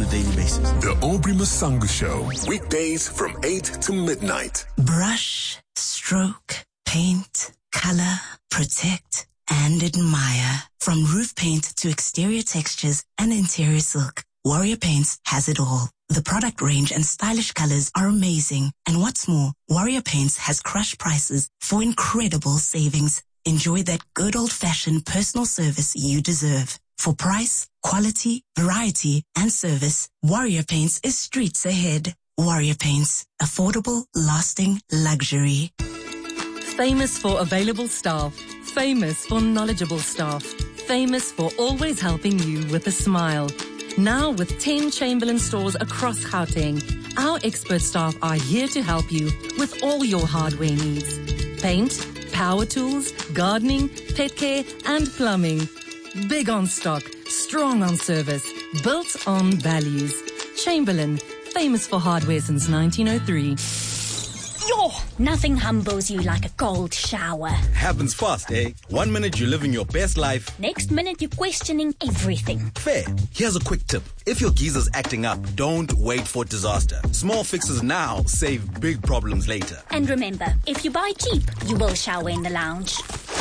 a daily basis. The Aubrey Masango Show, weekdays from 8 to midnight. Brush, stroke, paint, color, protect, and admire. From roof paint to exterior textures and interior silk, Warrior Paints has it all. The product range and stylish colors are amazing. And what's more, Warrior Paints has crushed prices for incredible savings. Enjoy that good old-fashioned personal service you deserve. For price, quality, variety, and service, Warrior Paints is streets ahead. Warrior Paints. Affordable, lasting luxury. Famous for available staff. Famous for knowledgeable staff. Famous for always helping you with a smile. Now with 10 Chamberlain stores across Gauteng, our expert staff are here to help you with all your hardware needs. Paint, power tools, gardening, pet care, and plumbing. Big on stock, strong on service, built on values. Chamberlain, famous for hardware since 1903. Yo, nothing humbles you like a cold shower. Happens fast, eh? 1 minute you're living your best life. Next minute you're questioning everything. Fair. Here's a quick tip. If your geezer's acting up, don't wait for disaster. Small fixes now save big problems later. And remember, if you buy cheap, you will shower in the lounge.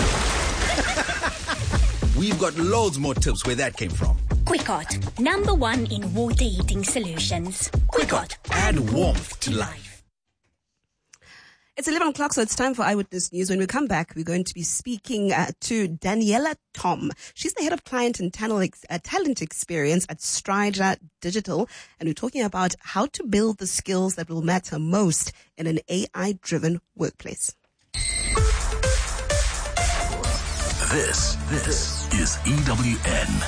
We've got loads more tips where that came from. Quickot, #1 in water heating solutions. Quickot, add warmth to life. It's 11 o'clock, so it's time for Eyewitness News. When we come back, we're going to be speaking to Daniela Tom. She's the head of client and talent experience at Strider Digital, and we're talking about how to build the skills that will matter most in an AI-driven workplace. This is EWN.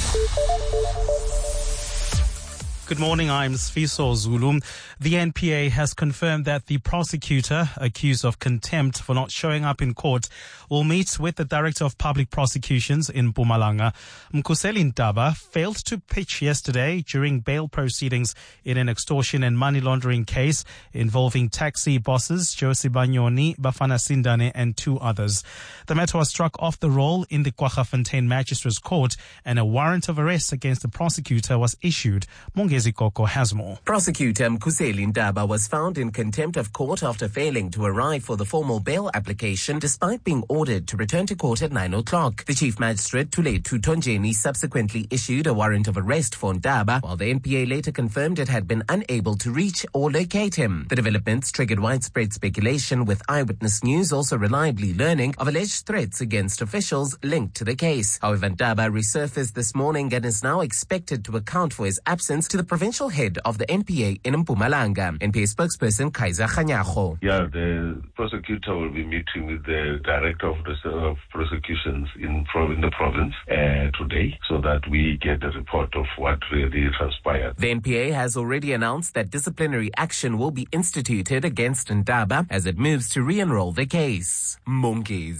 Good morning, I'm Sfiso Zulu. The NPA has confirmed that the prosecutor accused of contempt for not showing up in court will meet with the Director of Public Prosecutions in Mpumalanga. Mkhuseli Ntaba failed to pitch yesterday during bail proceedings in an extortion and money laundering case involving taxi bosses Josie Banyoni, Bafana Sindane and 2 others. The matter was struck off the roll in the Kwaggafontein Magistrates Court and a warrant of arrest against the prosecutor was issued. Koko has more. Prosecutor Mkhuseli Ntaba was found in contempt of court after failing to arrive for the formal bail application despite being ordered to return to court at 9 o'clock. The Chief Magistrate Thulethu Tonjeni subsequently issued a warrant of arrest for Ntaba, while the NPA later confirmed it had been unable to reach or locate him. The developments triggered widespread speculation, with Eyewitness News also reliably learning of alleged threats against officials linked to the case. However, Ntaba resurfaced this morning and is now expected to account for his absence to the provincial head of the NPA in Mpumalanga. NPA spokesperson Kaiser Khanyago. Yeah, the prosecutor will be meeting with the Director of Prosecutions in the province today, so that we get a report of what really transpired. The NPA has already announced that disciplinary action will be instituted against Ntaba as it moves to re-enroll the case. Mongi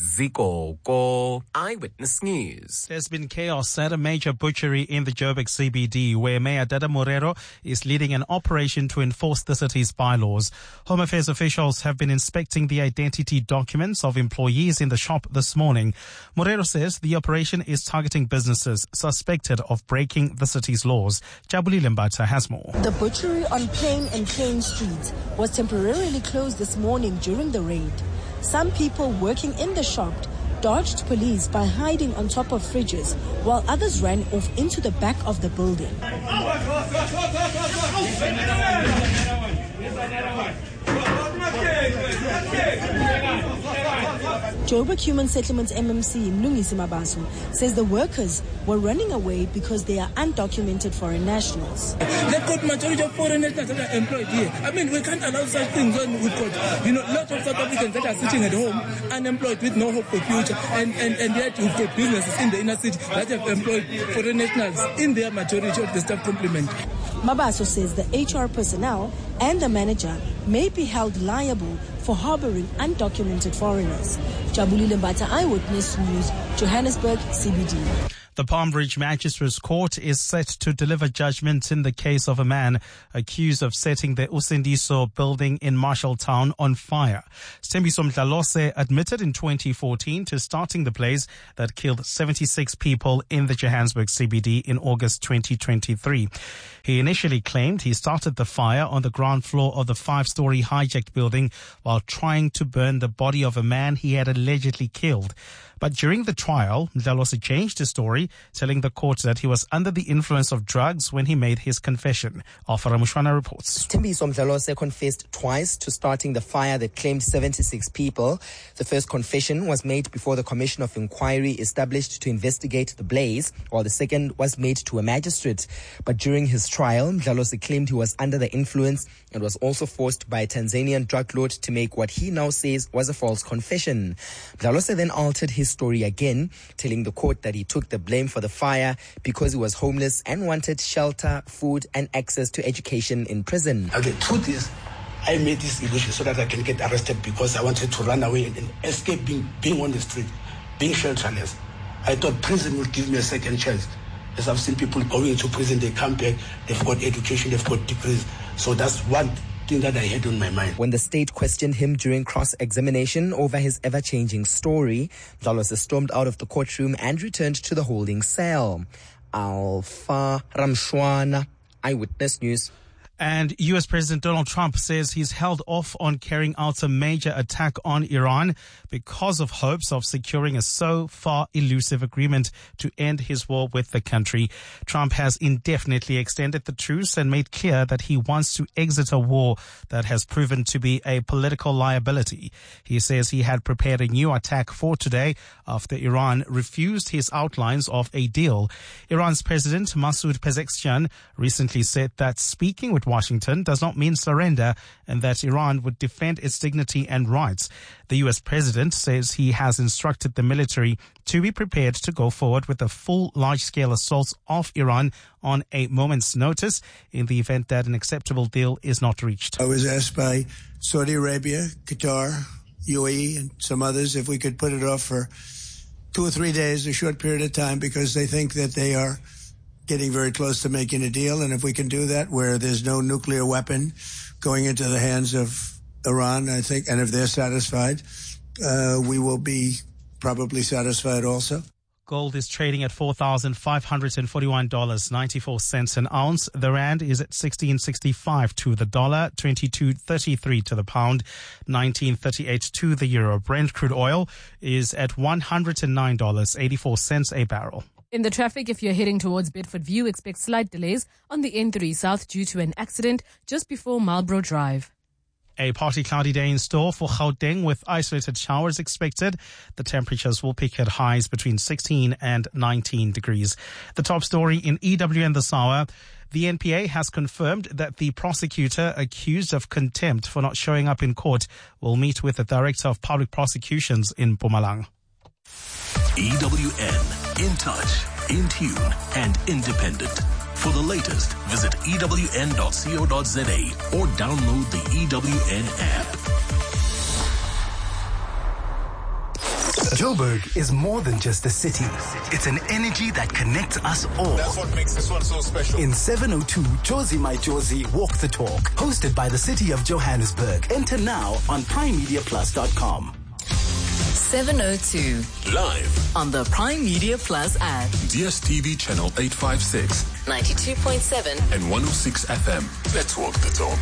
Zikoko, Eyewitness News. There's been chaos at a major butchery in the Joburg CBD where Mayor Dada Morero is leading an operation to enforce the city's bylaws. Home Affairs officials have been inspecting the identity documents of employees in the shop this morning. Morero says the operation is targeting businesses suspected of breaking the city's laws. Jabuli Lembata has more. The butchery on Plain and Kane Streets was temporarily closed this morning during the raid. Some people working in the shop dodged police by hiding on top of fridges, while others ran off into the back of the building. Joburg Human Settlements MMC Mlungisi Mabaso says the workers were running away because they are undocumented foreign nationals. They've got majority of foreign nationals that are employed here. I mean, we can't allow such things when we've got, lots of South Africans that are sitting at home, unemployed with no hope for future, and yet we've got businesses in the inner city that have employed foreign nationals in their majority of the staff complement. Mabaso says the HR personnel and the manager may be held liable for harboring undocumented foreigners. Jabuli Lembata, Eyewitness News, Johannesburg, CBD. The Palm Ridge Magistrates Court is set to deliver judgment in the case of a man accused of setting the Usindiso building in Marshalltown on fire. Sthembiso Mdlalose admitted in 2014 to starting the blaze that killed 76 people in the Johannesburg CBD in August 2023. He initially claimed he started the fire on the ground floor of the 5-story hijacked building while trying to burn the body of a man he had allegedly killed. But during the trial, Mdlalose changed his story, telling the court that he was under the influence of drugs when he made his confession. Alfara Mushwana reports. Sthembiso Mdlalose confessed twice to starting the fire that claimed 76 people. The first confession was made before the Commission of Inquiry established to investigate the blaze, while the second was made to a magistrate. But during his trial, Mdlalose claimed he was under the influence and was also forced by a Tanzanian drug lord to make what he now says was a false confession. Mdlalose then altered his story again, telling the court that he took the blame for the fire because he was homeless and wanted shelter, food, and access to education in prison. The truth is, I made this illusion so that I can get arrested because I wanted to run away and escape being on the street, being shelterless. I thought prison would give me a second chance. As I've seen people going into prison, they come back, they've got education, they've got degrees. So that's one thing that I had on my mind. When the state questioned him during cross-examination over his ever-changing story, Mdlalose stormed out of the courtroom and returned to the holding cell. Alfara Mushwana, Eyewitness News. And U.S. President Donald Trump says he's held off on carrying out a major attack on Iran because of hopes of securing a so far elusive agreement to end his war with the country. Trump has indefinitely extended the truce and made clear that he wants to exit a war that has proven to be a political liability. He says he had prepared a new attack for today after Iran refused his outlines of a deal. Iran's President Masoud Pezeshkian recently said that speaking with Washington does not mean surrender and that Iran would defend its dignity and rights. The U.S. president says he has instructed the military to be prepared to go forward with a full large-scale assault of Iran on a moment's notice in the event that an acceptable deal is not reached. I was asked by Saudi Arabia, Qatar, UAE, and some others if we could put it off for 2 or 3 days, a short period of time, because they think that they are getting very close to making a deal. And if we can do that where there's no nuclear weapon going into the hands of Iran, I think, and if they're satisfied, we will be probably satisfied also. Gold is trading at $4,541.94 an ounce. The rand is at 16.65 to the dollar, 22.33 to the pound, 19.38 to the euro. Brent crude oil is at $109.84 a barrel. In the traffic, if you're heading towards Bedford View, expect slight delays on the N3 South due to an accident just before Marlborough Drive. A partly cloudy day in store for Gauteng with isolated showers expected. The temperatures will peak at highs between 16 and 19 degrees. The top story in EWN this hour. The NPA has confirmed that the prosecutor accused of contempt for not showing up in court will meet with the Director of Public Prosecutions in Mpumalanga. EWN, in touch, in tune, and independent. For the latest, visit ewn.co.za or download the EWN app. Joburg is more than just a city. It's an energy that connects us all. That's what makes this one so special. In 702, Josie My Josie Walk the Talk, hosted by the City of Johannesburg. Enter now on primemediaplus.com. 702. Live on the Prime Media Plus app. DSTV channel 856. 92.7 and 106 FM. Let's walk the talk.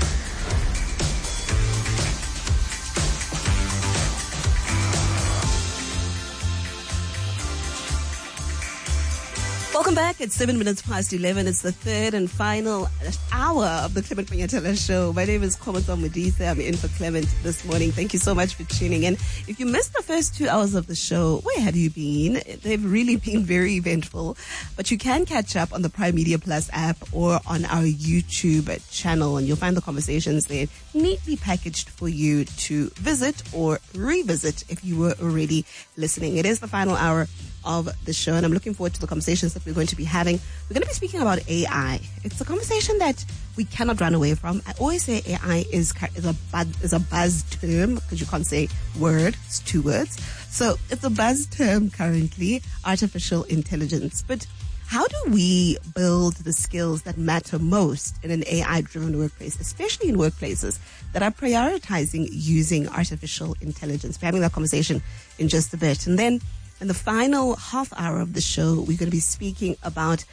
Welcome back. It's 7 minutes past 11. It's the third and final hour of the Clement Manyatela Show. My name is Komato Modise. I'm in for Clement this morning. Thank you so much for tuning in. If you missed the first 2 hours of the show, where have you been? They've really been very eventful. But you can catch up on the Prime Media Plus app or on our YouTube channel, and you'll find the conversations there neatly packaged for you to visit or revisit if you were already listening. It is the final hour of the show, and I'm looking forward to the conversations that we're going to be having. We're going to be speaking about AI. It's a conversation that we cannot run away from. I always say AI is a buzz term because you can't say word. It's 2 words. So it's a buzz term currently, artificial intelligence. But how do we build the skills that matter most in an AI-driven workplace, especially in workplaces that are prioritizing using artificial intelligence? We're having that conversation in just a bit. And then in the final half hour of the show, we're going to be speaking about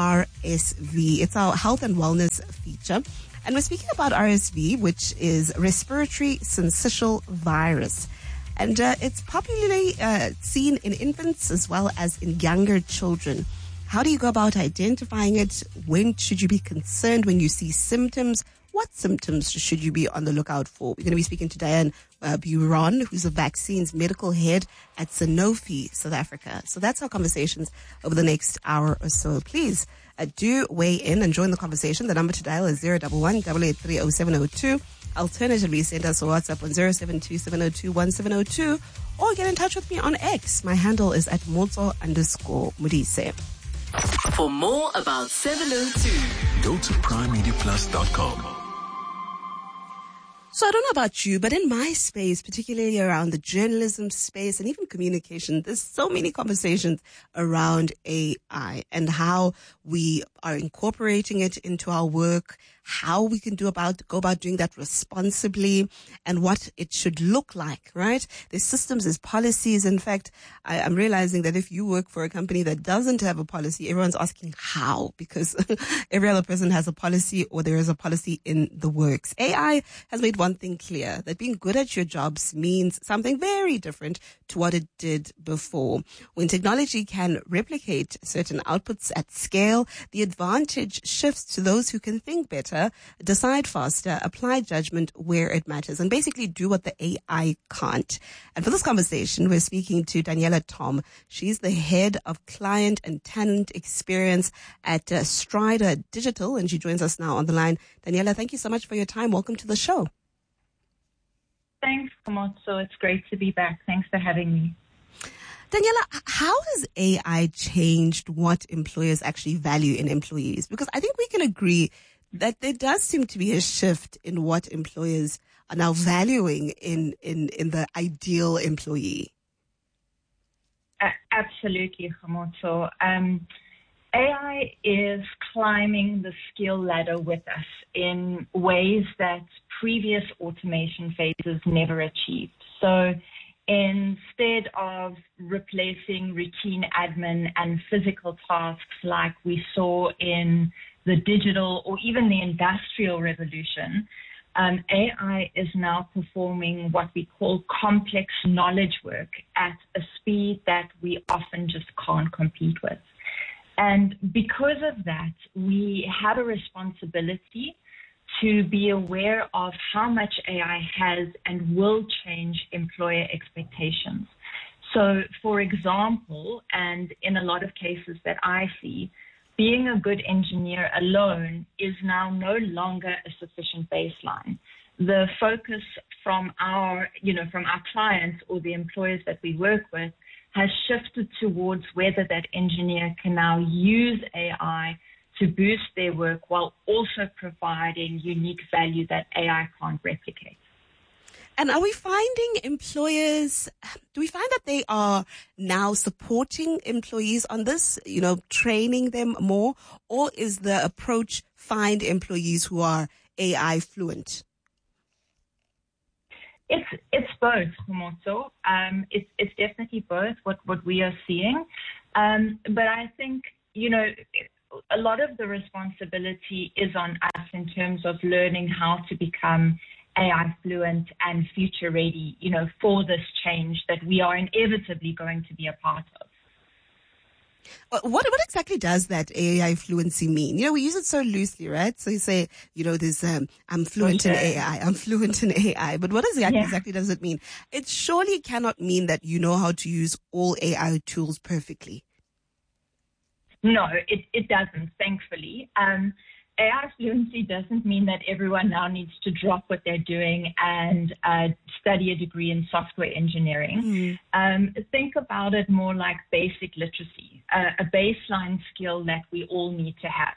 RSV. It's our health and wellness feature. And we're speaking about RSV, which is respiratory syncytial virus. And it's popularly seen in infants as well as in younger children. How do you go about identifying it? When should you be concerned when you see symptoms? What symptoms should you be on the lookout for? We're going to be speaking to Diane Buron, who's a vaccines medical head at Sanofi, South Africa. So that's our conversations over the next hour or so. Please do weigh in and join the conversation. The number to dial is 011-883-0702. Alternatively, send us a WhatsApp on 072-702-1702 or get in touch with me on X. My handle is at @Motso_Modise. For more about 702, go to primemediaplus.com. So I don't know about you, but in my space, particularly around the journalism space and even communication, there's so many conversations around AI and how we are incorporating it into our work, how we can go about doing that responsibly, and what it should look like, right? There's systems, there's policies. In fact, I'm realizing that if you work for a company that doesn't have a policy, everyone's asking how, because every other person has a policy or there is a policy in the works. AI has made one thing clear, that being good at your jobs means something very different to what it did before. When technology can replicate certain outputs at scale, the advantage shifts to those who can think better, decide faster, apply judgment where it matters, and basically do what the AI can't. And for this conversation, we're speaking to Daniela Tom. She's the head of client and tenant experience at Strider Digital, and she joins us now on the line. Daniela, thank you so much for your time. Welcome to the show. Thanks, Kamotso. It's great to be back. Thanks for having me. Daniela, how has AI changed what employers actually value in employees? Because I think we can agree that there does seem to be a shift in what employers are now valuing in the ideal employee. Absolutely, Kamotso. AI is climbing the skill ladder with us in ways that previous automation phases never achieved. So instead of replacing routine admin and physical tasks like we saw in the digital or even the industrial revolution, AI is now performing what we call complex knowledge work at a speed that we often just can't compete with. And because of that, we have a responsibility to be aware of how much AI has and will change employer expectations. So, for example, and in a lot of cases that I see, being a good engineer alone is now no longer a sufficient baseline. The focus from our clients or the employers that we work with has shifted towards whether that engineer can now use AI to boost their work while also providing unique value that AI can't replicate. And are we finding employers, do we find that they are now supporting employees on this, training them more, or is the approach find employees who are AI fluent? It's both, Kamotso. It's definitely both what we are seeing. But I think, a lot of the responsibility is on us in terms of learning how to become AI fluent and future ready, for this change that we are inevitably going to be a part of. What exactly does that AI fluency mean? We use it so loosely, right? So you say, there's, I'm fluent in AI, I'm fluent in AI, but what exactly does it mean? It surely cannot mean that you know how to use all AI tools perfectly. No, it doesn't, thankfully. AI fluency doesn't mean that everyone now needs to drop what they're doing and study a degree in software engineering. Think about it more like basic literacy, a baseline skill that we all need to have.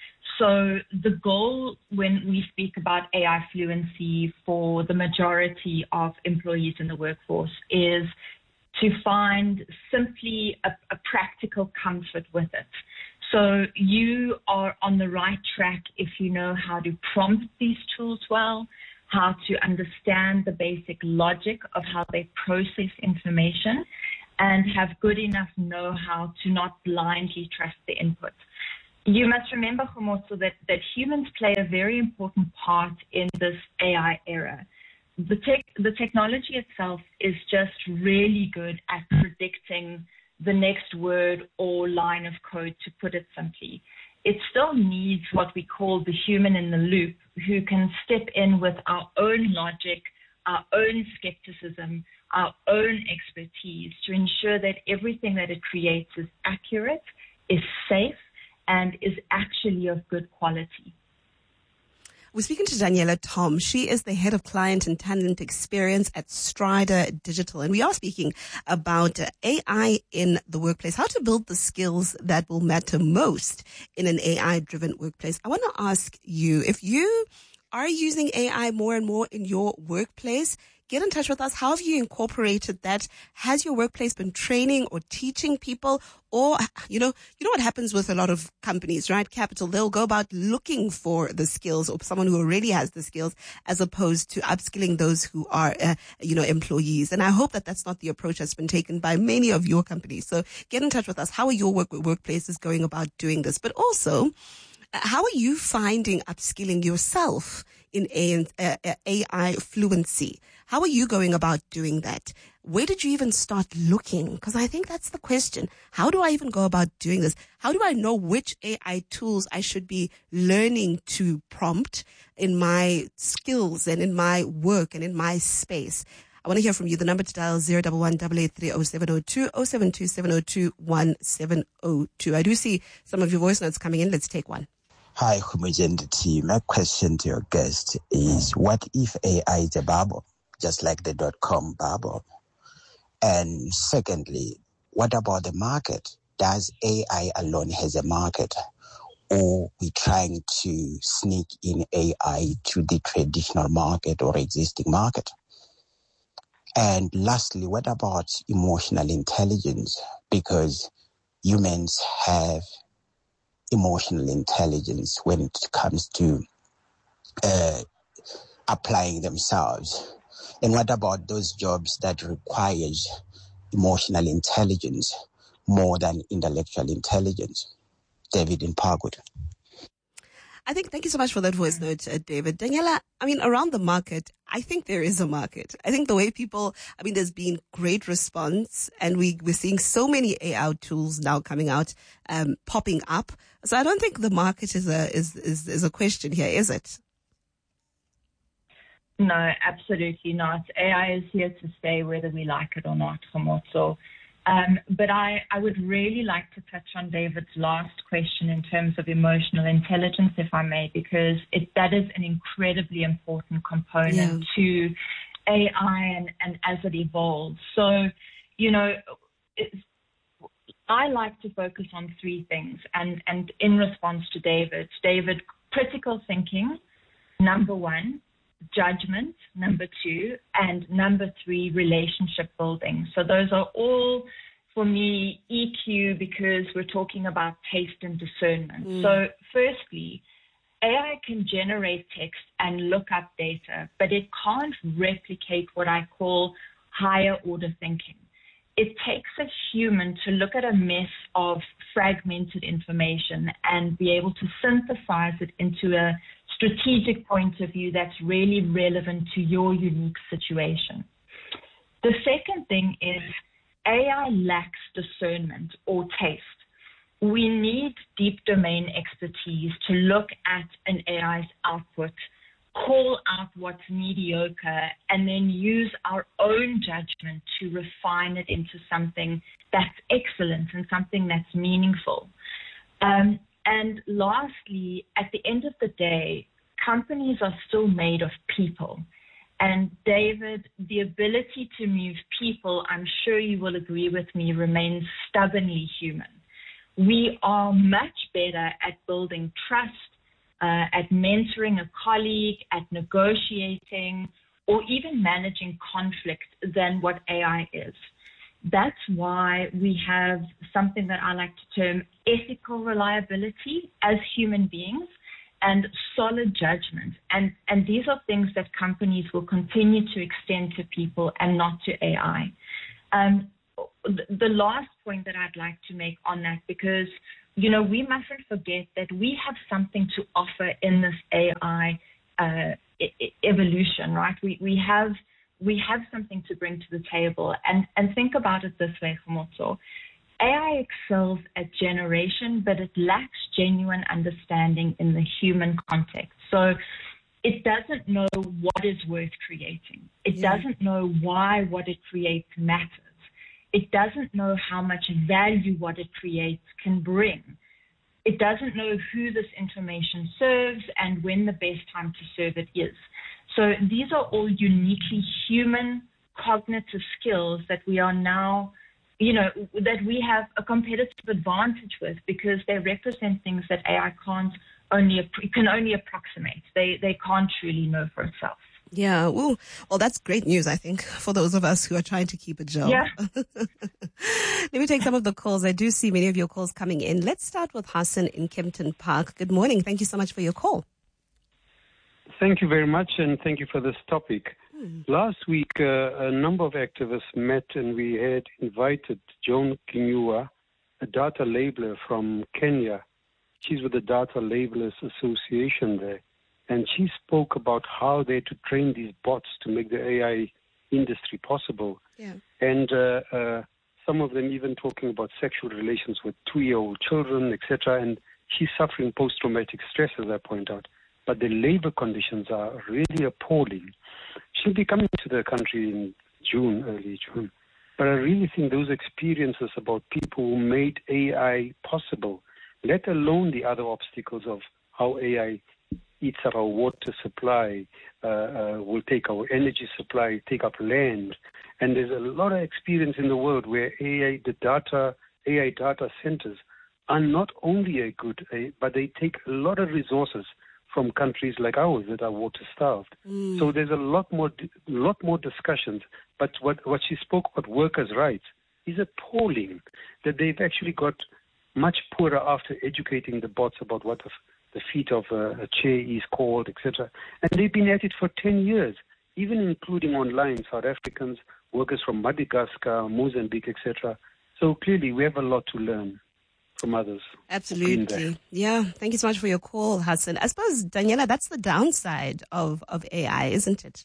So the goal when we speak about AI fluency for the majority of employees in the workforce is to find simply a practical comfort with it. So you are on the right track if you know how to prompt these tools well, how to understand the basic logic of how they process information, and have good enough know-how to not blindly trust the input. You must remember, Khomotso, that humans play a very important part in this AI era. The technology itself is just really good at predicting the next word or line of code, to put it simply. It still needs what we call the human in the loop, who can step in with our own logic, our own skepticism, our own expertise to ensure that everything that it creates is accurate, is safe, and is actually of good quality. We're speaking to Daniela Tom. She is the head of client and talent experience at Strider Digital. And we are speaking about AI in the workplace, how to build the skills that will matter most in an AI-driven workplace. I want to ask you, if you are using AI more and more in your workplace, get in touch with us. How have you incorporated that? Has your workplace been training or teaching people? Or, you know what happens with a lot of companies, right? Capital, they'll go about looking for the skills or someone who already has the skills as opposed to upskilling those who are, employees. And I hope that that's not the approach that's been taken by many of your companies. So get in touch with us. How are your workplaces going about doing this? But also, how are you finding upskilling yourself in AI fluency? How are you going about doing that? Where did you even start looking? Because I think that's the question. How do I even go about doing this? How do I know which AI tools I should be learning to prompt in my skills and in my work and in my space? I want to hear from you. The number to dial 011-883-0702, 072-702-1702. I do see some of your voice notes coming in. Let's take one. Hi, Homogender team. My question to your guest is, what if AI is a bubble, just like the .com bubble? And secondly, what about the market? Does AI alone has a market, or we trying to sneak in AI to the traditional market or existing market? And lastly, what about emotional intelligence? Because humans have emotional intelligence when it comes to applying themselves. And what about those jobs that requires emotional intelligence more than intellectual intelligence? David in Parkwood. Thank you so much for that voice note, David. Daniela, around the market, I think there is a market. I think the way there's been great response, and we're seeing so many AI tools now coming out, popping up. So I don't think the market is a question here, is it? No, absolutely not. AI is here to stay whether we like it or not, Khomotso. But I would really like to touch on David's last question in terms of emotional intelligence, if I may, because that is an incredibly important component to AI and as it evolves. So, I like to focus on three things. And in response to David, critical thinking, number one, judgment, number two, and number three, relationship building. So those are all, for me, EQ, because we're talking about taste and discernment. So firstly, AI can generate text and look up data, but it can't replicate what I call higher order thinking. It takes a human to look at a mess of fragmented information and be able to synthesize it into a strategic point of view that's really relevant to your unique situation. The second thing is AI lacks discernment or taste. We need deep domain expertise to look at an AI's output, call out what's mediocre, and then use our own judgment to refine it into something that's excellent and something that's meaningful. And lastly, at the end of the day, companies are still made of people. And David, the ability to move people, I'm sure you will agree with me, remains stubbornly human. We are much better at building trust, at mentoring a colleague, at negotiating, or even managing conflict than what AI is. That's why we have something that I like to term ethical reliability as human beings and solid judgment. And these are things that companies will continue to extend to people and not to AI. The last point that I'd like to make on that, because, you know, we mustn't forget that we have something to offer in this AI evolution, right? We have something to bring to the table. And think about it this way, Khomotso. AI excels at generation, but it lacks genuine understanding in the human context. So it doesn't know what is worth creating. It doesn't know why what it creates matters. It doesn't know how much value what it creates can bring. It doesn't know who this information serves and when the best time to serve it is. So these are all uniquely human cognitive skills that we are now, you know, that we have a competitive advantage with, because they represent things that AI can only approximate. They can't truly know for itself. Yeah, well, that's great news, I think, for those of us who are trying to keep a job. Yeah. Let me take some of the calls. I do see many of your calls coming in. Let's start with Hassan in Kempton Park. Good morning. Thank you so much for your call. Thank you very much, and thank you for this topic. Last week, a number of activists met, and we had invited Joan Kinyua, a data labeler from Kenya. She's with the Data Labelers Association there. And she spoke about how they had to train these bots to make the AI industry possible. Yeah. And some of them even talking about sexual relations with 2-year-old children, etc. And she's suffering post-traumatic stress, as I point out. But the labor conditions are really appalling. She'll be coming to the country in June, early June. But I really think those experiences about people who made AI possible, let alone the other obstacles of how AI eats up our water supply, will take our energy supply, take up land. And there's a lot of experience in the world where AI data centers are not only but they take a lot of resources from countries like ours that are water-starved. So there's a lot more discussions. But what she spoke about workers' rights is appalling, that they've actually got much poorer after educating the bots about what the feet of a chair is called, etc. And they've been at it for 10 years, even including online South Africans, workers from Madagascar, Mozambique, etc. So clearly we have a lot to learn from others. Absolutely. Yeah. Thank you so much for your call, Hassan. I suppose, Daniela, that's the downside of AI, isn't it?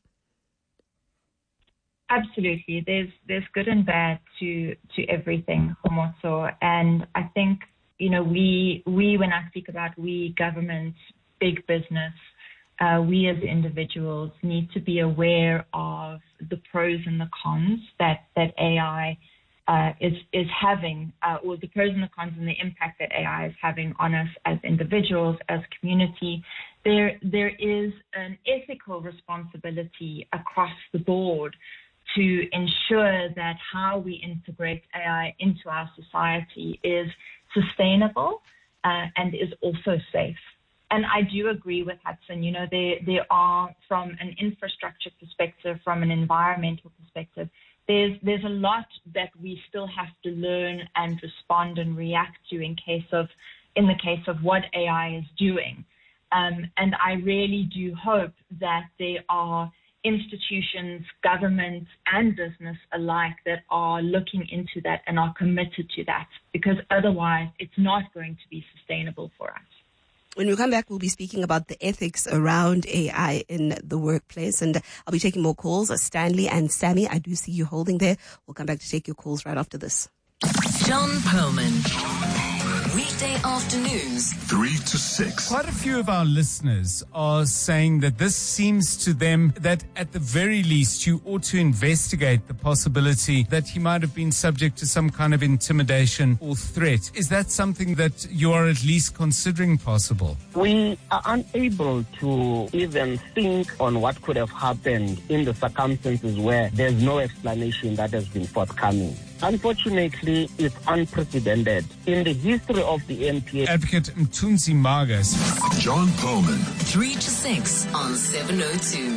Absolutely. There's good and bad to everything, Khomotso. And I think, you know, we when I speak about we, government, big business, we as individuals need to be aware of the pros and the cons that AI is having, or the pros and the cons and the impact that AI is having on us as individuals, as community. There is an ethical responsibility across the board to ensure that how we integrate AI into our society is sustainable and is also safe. And I do agree with Hudson. You know, there are, from an infrastructure perspective, from an environmental perspective, there's a lot that we still have to learn and respond and react to in the case of what AI is doing. And I really do hope that there are institutions, governments, and business alike that are looking into that and are committed to that, because otherwise it's not going to be sustainable for us. When we come back, we'll be speaking about the ethics around AI in the workplace, and I'll be taking more calls. Stanley and Sammy, I do see you holding there. We'll come back to take your calls right after this. John Perlman. Weekday afternoons, 3 to 6. Quite a few of our listeners are saying that this seems to them that at the very least you ought to investigate the possibility that he might have been subject to some kind of intimidation or threat. Is that something that you are at least considering possible? We are unable to even think on what could have happened in the circumstances where there's no explanation that has been forthcoming. Unfortunately, it's unprecedented in the history of the NPA. Advocate Mthunzi Magas. John Perlman. 3 to 6 on 702.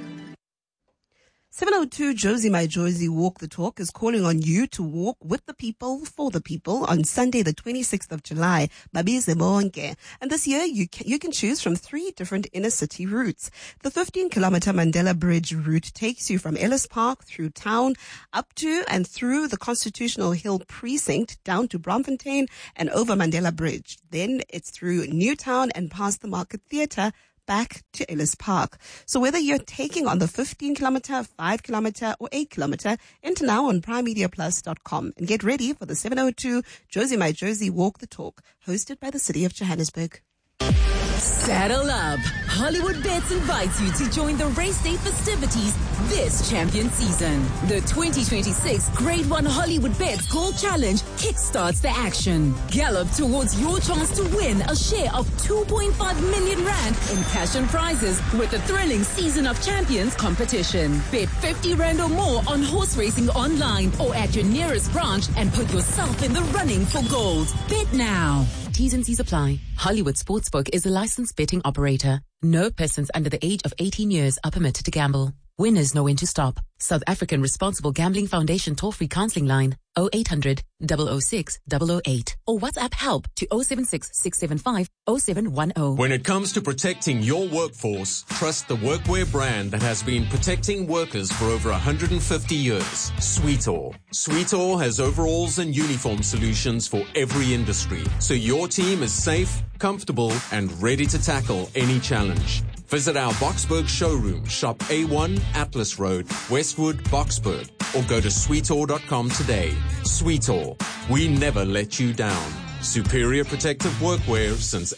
702 Josie My Josie Walk the Talk is calling on you to walk with the people, for the people on Sunday, the 26th of July, Babize Bonke. And this year you can choose from 3 different inner city routes. The 15-kilometer Mandela Bridge route takes you from Ellis Park through town up to and through the Constitutional Hill precinct down to Braamfontein and over Mandela Bridge. Then it's through Newtown and past the Market Theatre back to Ellis Park. So whether you're taking on the 15-kilometer, 5-kilometer or 8-kilometer, enter now on primemediaplus.com and get ready for the 702 Josie My Josie Walk the Talk, hosted by the City of Johannesburg. Saddle up. Hollywood Bets invites you to join the race day festivities this champion season. The 2026 Grade 1 Hollywood Bets Gold Challenge kickstarts the action. Gallop towards your chance to win a share of 2.5 million rand in cash and prizes with the thrilling Season of Champions competition. Bet 50 rand or more on horse racing online or at your nearest branch and put yourself in the running for gold. Bet now. T's and C's apply. Hollywood Sportsbook is a licensed betting operator. No persons under the age of 18 years are permitted to gamble. Winners know when to stop. South African Responsible Gambling Foundation toll-free counseling line 0800 006 008 or WhatsApp help to 076 675 0710. When it comes to protecting your workforce, trust the workwear brand that has been protecting workers for over 150 years. Sweetall. Sweetall has overalls and uniform solutions for every industry, so your team is safe, comfortable, and ready to tackle any challenge. Visit our Boksburg showroom, shop A1 Atlas Road, Westwood, Boksburg, or go to sweetall.com today. Sweetall, we never let you down. Superior protective workwear since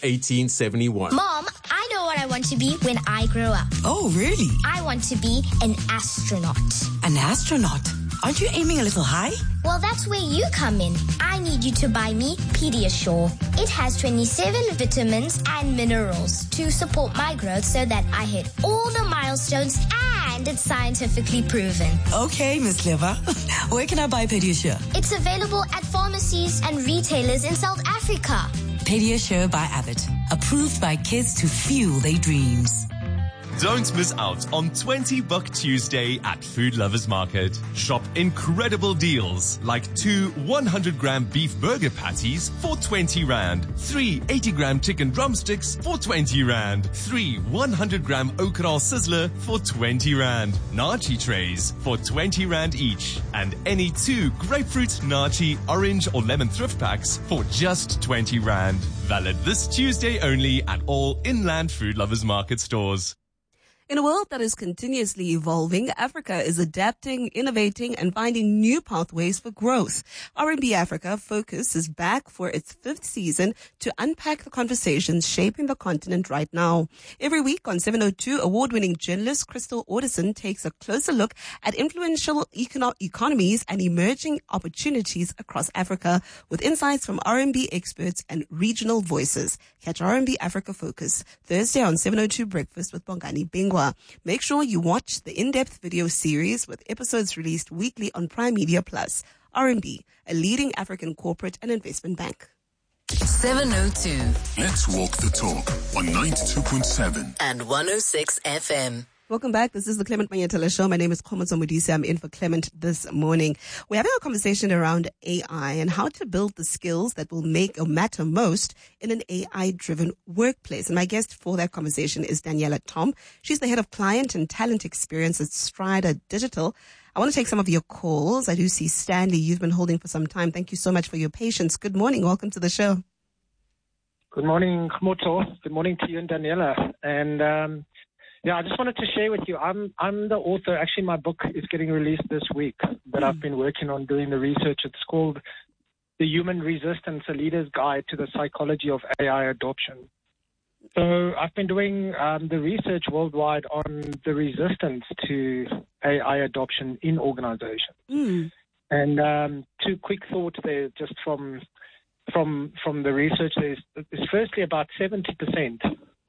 1871. Mom, I know what I want to be when I grow up. Oh, really? I want to be an astronaut. An astronaut? Aren't you aiming a little high? Well, that's where you come in. I need you to buy me Pediasure. It has 27 vitamins and minerals to support my growth so that I hit all the milestones, and it's scientifically proven. Okay, Miss Clever. Where can I buy Pediasure? It's available at pharmacies and retailers in South Africa. Pediasure by Abbott. Approved by kids to fuel their dreams. Don't miss out on 20 Buck Tuesday at Food Lovers Market. Shop incredible deals like 2 100-gram beef burger patties for 20 Rand, 3 80-gram chicken drumsticks for 20 Rand, 3 100-gram okra sizzler for 20 Rand, nachi trays for 20 Rand each, and any 2 grapefruit, nachi, orange or lemon thrift packs for just 20 Rand. Valid this Tuesday only at all Inland Food Lovers Market stores. In a world that is continuously evolving, Africa is adapting, innovating, and finding new pathways for growth. R&B Africa Focus is back for its 5th season to unpack the conversations shaping the continent right now. Every week on 702, award-winning journalist Crystal Orderson takes a closer look at influential economies and emerging opportunities across Africa with insights from R&B experts and regional voices. Catch R&B Africa Focus Thursday on 702 Breakfast with Bongani Bingwa. Make sure you watch the in-depth video series with episodes released weekly on Prime Media Plus. RMB, a leading African corporate and investment bank. 702. Let's walk the talk on 92.7 and 106 FM. Welcome back. This is the Clement Manyatela Show. My name is Khomozo Modise. I'm in for Clement this morning. We're having a conversation around AI and how to build the skills that will make or matter most in an AI-driven workplace. And my guest for that conversation is Daniela Tom. She's the head of client and talent experience at Strider Digital. I want to take some of your calls. I do see Stanley, you've been holding for some time. Thank you so much for your patience. Good morning. Welcome to the show. Good morning, Khomozo. Good morning to you and Daniela. And, yeah, I just wanted to share with you, I'm the author. Actually, my book is getting released this week that I've been working on doing the research. It's called The Human Resistance, A Leader's Guide to the Psychology of AI Adoption. So I've been doing the research worldwide on the resistance to AI adoption in organizations. And two quick thoughts there, just from the research. There's firstly about 70%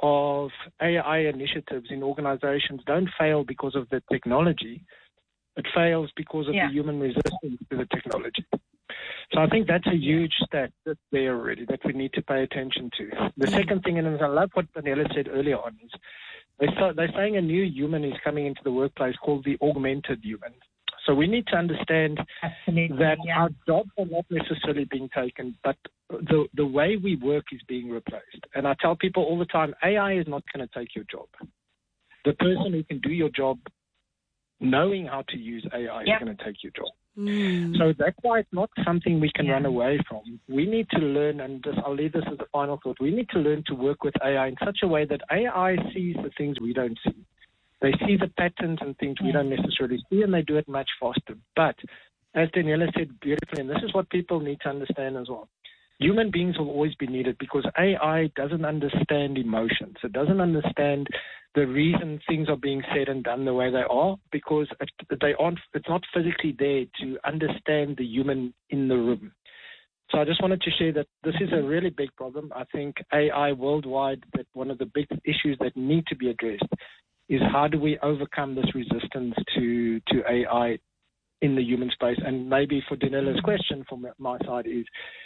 of AI initiatives in organizations don't fail because of the technology. It fails because of the human resistance to the technology. So I think that's a huge stat that's there already that we need to pay attention to. The second thing, and I love what Daniela said earlier on, is they're saying a new human is coming into the workplace called the augmented human. So we need to understand that our jobs are not necessarily being taken, but the way we work is being replaced. And I tell people all the time, AI is not going to take your job. The person who can do your job knowing how to use AI is going to take your job. So that's why it's not something we can run away from. We need to learn, and I'll leave this as a final thought, we need to learn to work with AI in such a way that AI sees the things we don't see. They see the patterns and things we don't necessarily see, and they do it much faster. But as Daniela said beautifully, and this is what people need to understand as well, human beings will always be needed because AI doesn't understand emotions. It doesn't understand the reason things are being said and done the way they are because it's not physically there to understand the human in the room. So I just wanted to share that this is a really big problem. I think AI worldwide, that one of the big issues that need to be addressed is how do we overcome this resistance to AI in the human space? And maybe for Daniela's question from my side is,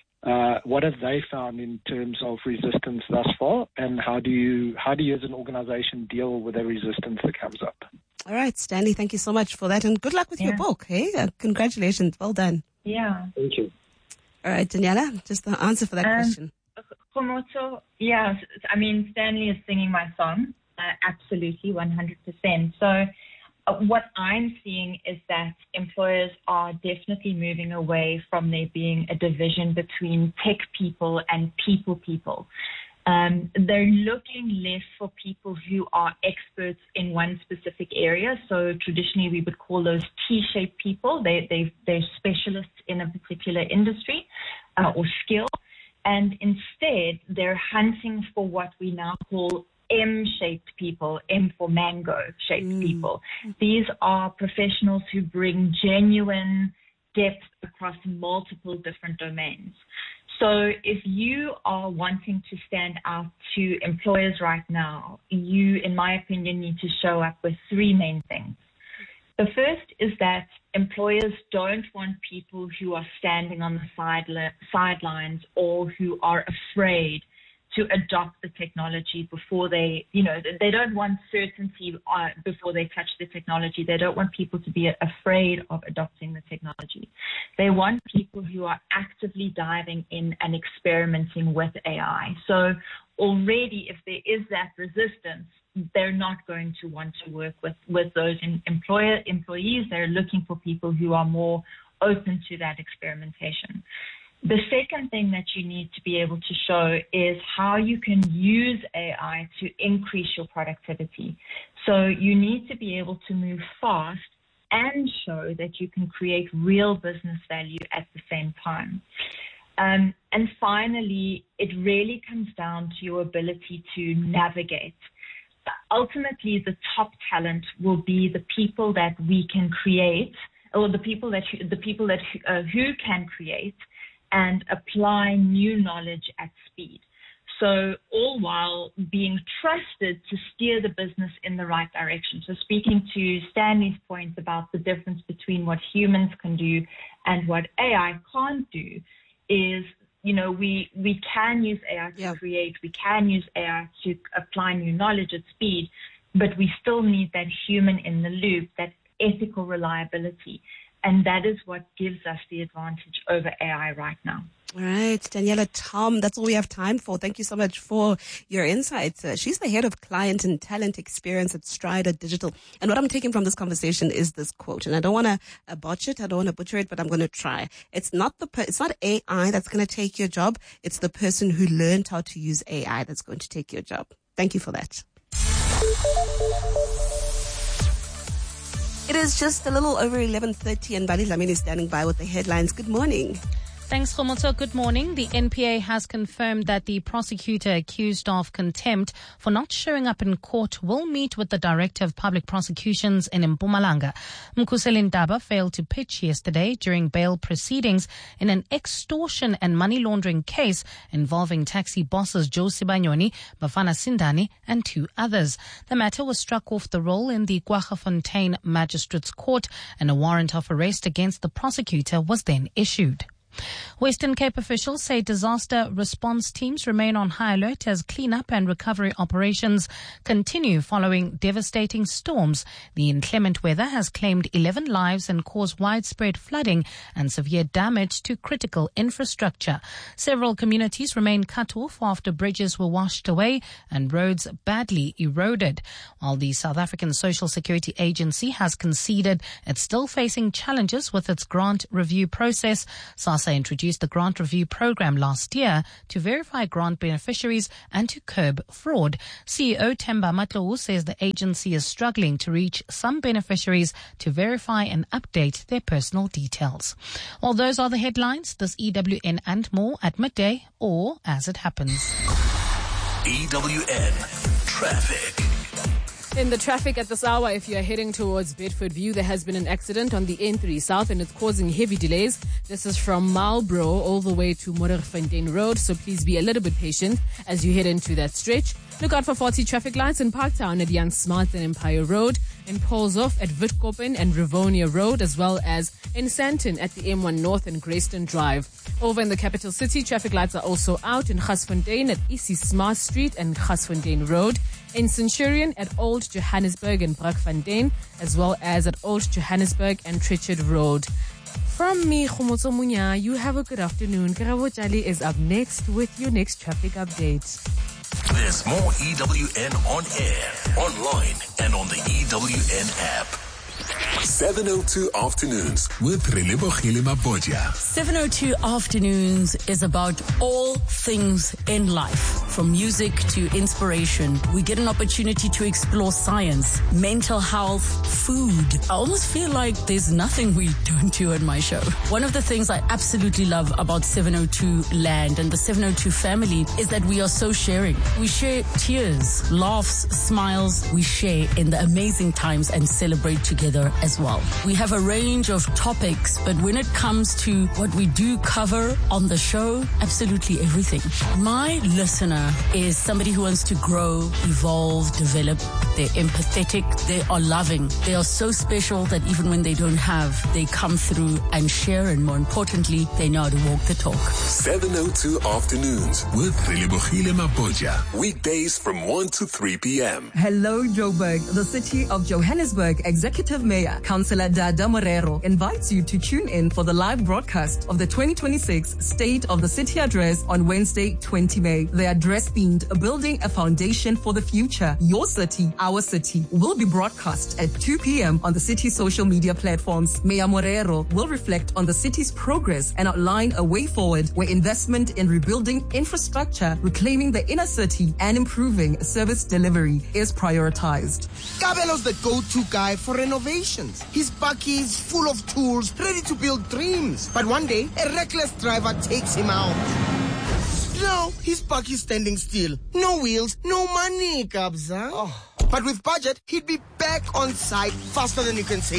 what have they found in terms of resistance thus far, and how do you as an organization deal with the resistance that comes up? All right, Stanley, thank you so much for that, and good luck with your book. Hey, congratulations, well done. Yeah. Thank you. All right, Daniela, just the answer for that question. Komoto, yes, I mean, Stanley is singing my song, absolutely, 100%. So what I'm seeing is that employers are definitely moving away from there being a division between tech people and people. They're looking less for people who are experts in one specific area. So traditionally we would call those T-shaped people. They're specialists in a particular industry or skill. And instead they're hunting for what we now call M-shaped people, M for mango-shaped people. These are professionals who bring genuine depth across multiple different domains. So if you are wanting to stand out to employers right now, you, in my opinion, need to show up with three main things. The first is that employers don't want people who are standing on the sidelines or who are afraid to adopt the technology before they don't want certainty before they touch the technology. They don't want people to be afraid of adopting the technology. They want people who are actively diving in and experimenting with AI. So already if there is that resistance, they're not going to want to work with those employees. They're looking for people who are more open to that experimentation. The second thing that you need to be able to show is how you can use AI to increase your productivity. So you need to be able to move fast and show that you can create real business value at the same time. And finally, it really comes down to your ability to navigate. Ultimately, the top talent will be the people that we can create, or the people who can create and apply new knowledge at speed. So all while being trusted to steer the business in the right direction. So speaking to Stanley's point about the difference between what humans can do and what AI can't do is, we can use AI to create, we can use AI to apply new knowledge at speed, but we still need that human in the loop, that ethical reliability. And that is what gives us the advantage over AI right now. All right, Daniela Thom, that's all we have time for. Thank you so much for your insights. She's the head of client and talent experience at Strider Digital. And what I'm taking from this conversation is this quote. And I don't want to botch it. I don't want to butcher it, but I'm going to try. It's not AI that's going to take your job. It's the person who learned how to use AI that's going to take your job. Thank you for that. It is just a little over 11:30 and Bali Dlamini is standing by with the headlines. Good morning. Thanks, Khomoto. Good morning. The NPA has confirmed that the prosecutor accused of contempt for not showing up in court will meet with the Director of Public Prosecutions in Mpumalanga. Mkhuseli Ndaba failed to pitch yesterday during bail proceedings in an extortion and money laundering case involving taxi bosses Joe Sibanyoni, Bafana Sindani and 2 others. The matter was struck off the roll in the Kwaggafontein Magistrates Court and a warrant of arrest against the prosecutor was then issued. Western Cape officials say disaster response teams remain on high alert as cleanup and recovery operations continue following devastating storms. The inclement weather has claimed 11 lives and caused widespread flooding and severe damage to critical infrastructure. Several communities remain cut off after bridges were washed away and roads badly eroded. While the South African Social Security Agency has conceded it's still facing challenges with its grant review process, SASSA introduced the grant review program last year to verify grant beneficiaries and to curb fraud. CEO Themba Matlou says the agency is struggling to reach some beneficiaries to verify and update their personal details. Well, those are the headlines. This EWN and more at midday or as it happens. EWN Traffic. In the traffic at this hour, if you are heading towards Bedford View, there has been an accident on the N3 South and it's causing heavy delays. This is from Marlborough all the way to Modderfontein Road, so please be a little bit patient as you head into that stretch. Look out for 40 traffic lights in Parktown at Jan Smuts and Empire Road, in Paulshof at Witkoppen and Rivonia Road, as well as in Sandton at the M1 North and Greyston Drive. Over in the capital city, traffic lights are also out in Garsfontein at EC Smart Street and Garsfontein Road, in Centurion at Old Johannesburg and Brakfontein, as well as at Old Johannesburg and Trichard Road. From me, Khomoto Munya, you have a good afternoon. Karabo Chali is up next with your next traffic update. There's more EWN on air, online, and on the EWN app. 702 Afternoons with Relebogile Mabodja. 702 Afternoons is about all things in life, from music to inspiration. We get an opportunity to explore science, mental health, food. I almost feel like there's nothing we don't do on my show. One of the things I absolutely love about 702 Land and the 702 family is that we are so sharing. We share tears, laughs, smiles. We share in the amazing times and celebrate together as well. We have a range of topics, but when it comes to what we do cover on the show, absolutely everything. My listener is somebody who wants to grow, evolve, develop. They're empathetic. They are loving. They are so special that even when they don't have, they come through and share, and more importantly, they know how to walk the talk. 702 Afternoons with Relebogile Mabodja. Weekdays from 1 to 3 p.m. Hello, Joburg. The city of Johannesburg Executive Mayor, Councillor Dada Morero, invites you to tune in for the live broadcast of the 2026 State of the City Address on Wednesday, 20 May. The address themed Building a Foundation for the Future. Your city, our city, will be broadcast at 2 p.m. on the city's social media platforms. Mayor Morero will reflect on the city's progress and outline a way forward where investment in rebuilding infrastructure, reclaiming the inner city, and improving service delivery is prioritized. Kabelo's the go-to guy for renovations. His bakkie is full of tools, ready to build dreams. But one day, a reckless driver takes him out. Now, his bakkie standing still. No wheels, no money, Kabza. Oh. But with budget, he'd be back on site faster than you can say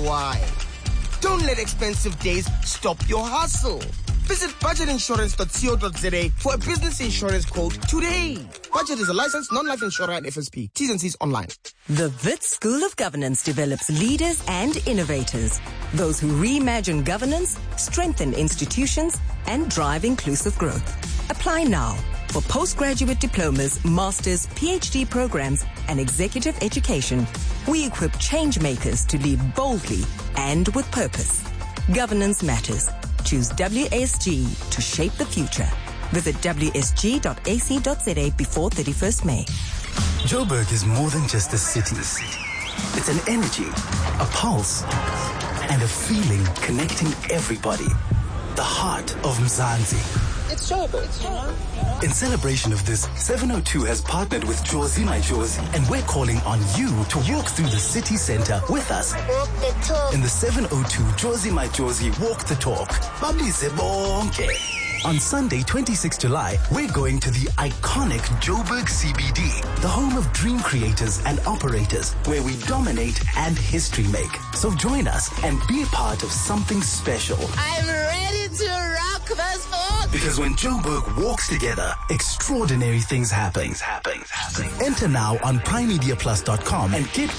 DIY. Don't let expensive days stop your hustle. Visit budgetinsurance.co.za for a business insurance quote today. Budget is a licensed non-life insurer and FSP. T's and C's online. The Wits School of Governance develops leaders and innovators. Those who reimagine governance, strengthen institutions, and drive inclusive growth. Apply now for postgraduate diplomas, masters, PhD programs, and executive education. We equip change makers to lead boldly and with purpose. Governance matters. Choose WSG to shape the future. Visit wsg.ac.za before 31st May. Joburg is more than just a city. It's an energy, a pulse, and a feeling connecting everybody. The heart of Mzansi. It It's Joburg. In celebration of this, 702 has partnered with Jozi My Jozi, and we're calling on you to walk through the city center with us. Walk the talk. In the 702 Jozi My Jozi Walk the Talk. Babize bonke. On Sunday, 26 July, we're going to the iconic Joburg CBD, the home of dream creators and operators, where we dominate and history make. So join us and be a part of something special. I'm ready to rock this book. Because when Joburg walks together, extraordinary things happen. Enter now on PrimeMediaPlus.com and get